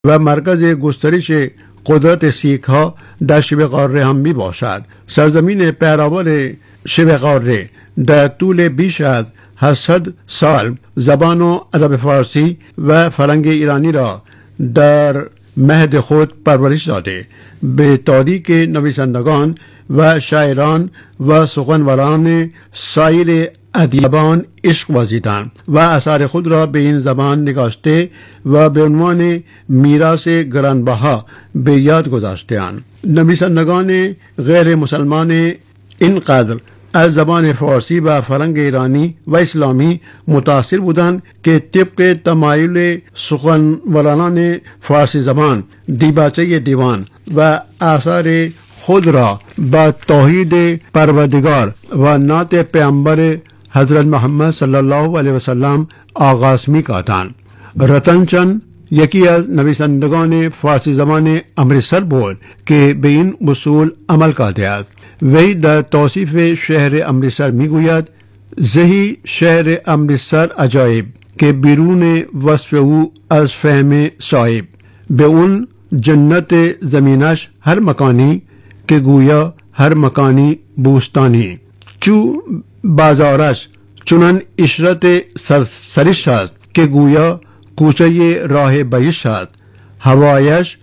و مرکز گسترش قدرت سیک ها در شبه قاره هم می باشد. سرزمین پیرامون شبه قاره در طول بیش از 800 سال زبان و ادب فارسی و فرهنگ ایرانی را در مهد خود پرورش داده. به تاریخ نویسندگان و شاعران و سخنوران سایر ادیبان عشق ورزیدند و اثار خود را به این زبان نگاشته و به عنوان میراث گرانبها به یاد گذاشته‌اند. نویسندگان غیر مسلمان اینقدر از زبان فارسی و فرهنگ ایرانی و اسلامی متاثر بودند که طبق تمایل سخنوران فارسی زبان دیباچه دیوان و آثار خود را با توحید پروردگار و نعت پیامبر حضرت محمد صلی الله علیه وسلم آغاز می کردند. رتن چند یکی از نویسندگان فارسی زبان امرتسر بود که به این اصول عمل کرده است. وی در توصیف شهر امرتسر می گوید: زهی شهر امرتسر عجایب که بیرون وصف او از فهم صاحب، به اون جنت زمینش هر مکانی که گویا هر مکانی بوستانی، چو بازارش چنان اشرت سرش است که گویا کوچه راه بهشت است. هوایش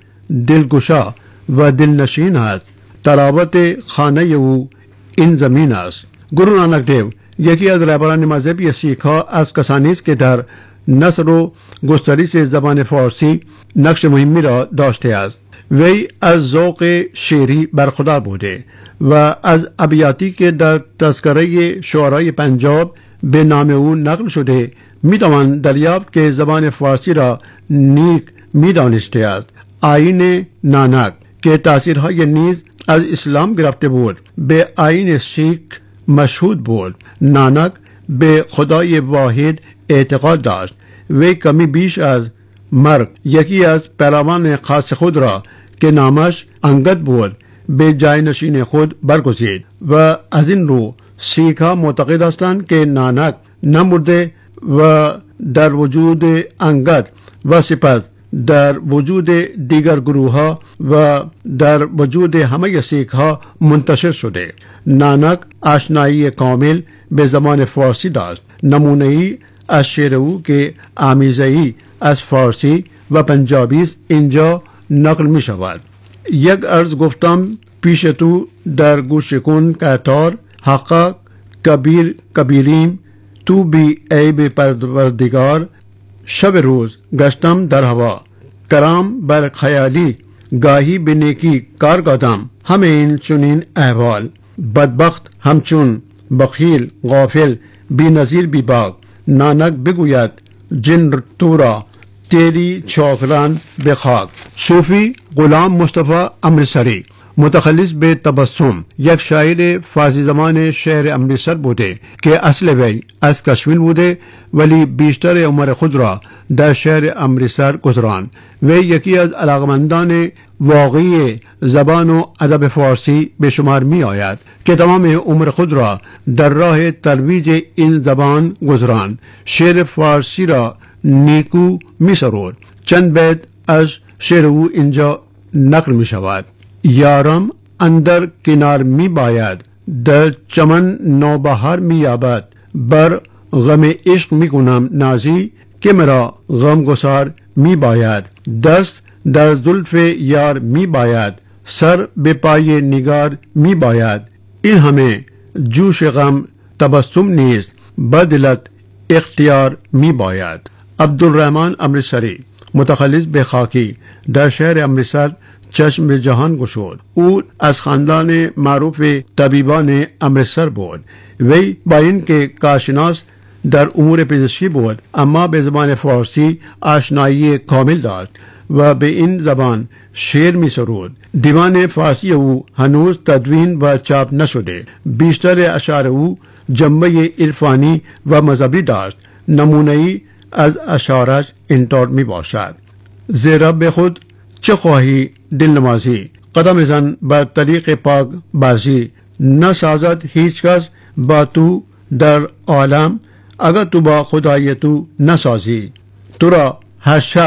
دلگشا و دلنشین است، تراوت خانه او این زمین است. گرو نانک دیو یکی از رهبران مذهبی سیک ها از کسانی است که در نشر و گسترش زبان فارسی نقش مهمی را داشته است. وی از ذوق شعری برخوردار بوده و از ابیاتی که در تذکره شعرای پنجاب به نام او نقل شده میتوان دریافت که زبان فارسی را نیک میدانسته است. آیین نانک که تاثیرهای نیز از اسلام گرفته بود به آیین سیک مشهود بود. نانک به خدای واحد اعتقاد داشت. وی کمی بیش از مرگ یکی از پیروان خاص خود را که نامش انگد بود به جانشین خود برگزید و از این رو سیک ها معتقد هستند که نانک نمرده و در وجود انگد و سپس در وجود دیگر گروه ها و در وجود همه سیک ها منتشر شده. نانک آشنایی کامل به زبان فارسی داشت. نمونه ای از شعر او که آمیزه‌ای از فارسی و پنجابی است اینجا نقل می شود. یک عرض گفتم پیش تو در گوش کن کتار، حقا کبیر کبیریم تو بی عیب پروردگار. شب روز گشتم در هوا، کرام بر خیالی گاهی به نیکی کار کردم. همه این چنین احوال، بدبخت همچون بخیل غافل بی نظیر بی باک. نانک بگوید جن تو را تیری چاکران به خاک. صوفی غلام مصطفی امرتسری متخلص به تبسم یک شاعر فارسی زبان شهر امرتسر بوده که اصل وی از کشمیر بوده ولی بیشتر عمر خود را در شهر امرتسر گذراند. وی یکی از علاقمندان واقعی زبان و ادب فارسی به شمار می آید که تمام عمر خود را در راه ترویج این زبان گذراند. شعر فارسی را نیکو می سرود. چند بیت از شعر او اینجا نقل می شود. یارم اندر کنار می باید، در چمن نوبهار می یابد. بر غم عشق می کنم نازی که مرا غم گسار می باید. دست در زلف یار می باید، سر به پای نگار می باید. این همه جوش غم تبسم نیست، بدلت اختیار می باید. عبدالرحمن امرتسری متخلص به خاکی در شهر امرتسر چشم به جهان گشود. او از خاندان معروف طبیبان امرتسر بود. وی با اینکه کارشناس در امور پزشکی بود اما به زبان فارسی آشنایی کامل داشت و به این زبان شعر می سرود. دیوان فارسی او هنوز تدوین و چاپ نشده. بیشتر اشعار او جنبه عرفانی و مذهبی داشت. نمونه‌ای از اشعارش اینطور می باشد: زیرا به خود چه خواهی دل نمازی، قدم زن بر طریق پاک بازی. نسازد هیچ کس با تو در عالم، اگر تو با خدای تو نسازی. تو را هر شب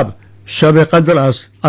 شب قدر است.